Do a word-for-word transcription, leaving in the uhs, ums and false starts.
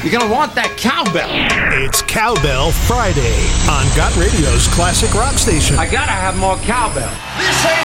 You're going to want that cowbell. It's Cowbell Friday on Got Radio's classic rock station. I got to have more cowbell. This ain't